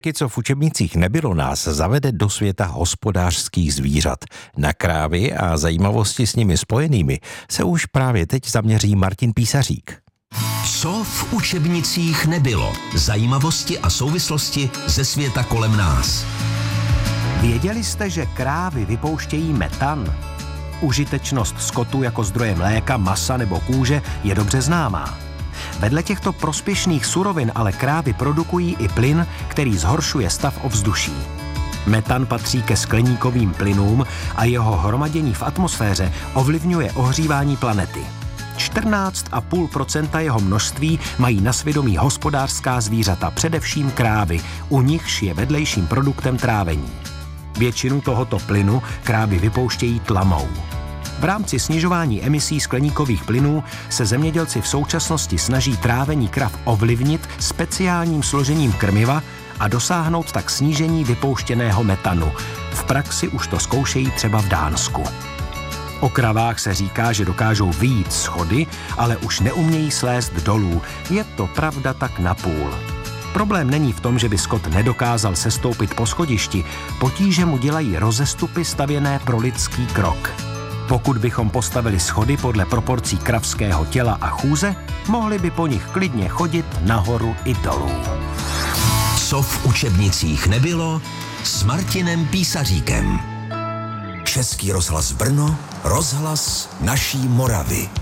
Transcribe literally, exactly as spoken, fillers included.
Co v učebnicích nebylo, nás zavede do světa hospodářských zvířat. Na krávy a zajímavosti s nimi spojenými se už právě teď zaměří Martin Písařík. Co v učebnicích nebylo? Zajímavosti a souvislosti ze světa kolem nás. Věděli jste, že krávy vypouštějí metan? Užitečnost skotu jako zdroje mléka, masa nebo kůže je dobře známá. Vedle těchto prospěšných surovin ale krávy produkují i plyn, který zhoršuje stav ovzduší. Metan patří ke skleníkovým plynům a jeho hromadění v atmosféře ovlivňuje ohřívání planety. čtrnáct celá pět procenta jeho množství mají na svědomí hospodářská zvířata, především krávy, u nichž je vedlejším produktem trávení. Většinu tohoto plynu krávy vypouštějí tlamou. V rámci snižování emisí skleníkových plynů se zemědělci v současnosti snaží trávení krav ovlivnit speciálním složením krmiva a dosáhnout tak snížení vypouštěného metanu. V praxi už to zkoušejí třeba v Dánsku. O kravách se říká, že dokážou vyjít z chody, ale už neumějí slézt dolů. Je to pravda tak napůl. Problém není v tom, že by skot nedokázal sestoupit po schodišti. Potíže mu dělají rozestupy stavěné pro lidský krok. Pokud bychom postavili schody podle proporcí kravského těla a chůze, mohli by po nich klidně chodit nahoru i dolů. Co v učebnicích nebylo s Martinem Písaříkem. Český rozhlas Brno, rozhlas naší Moravy.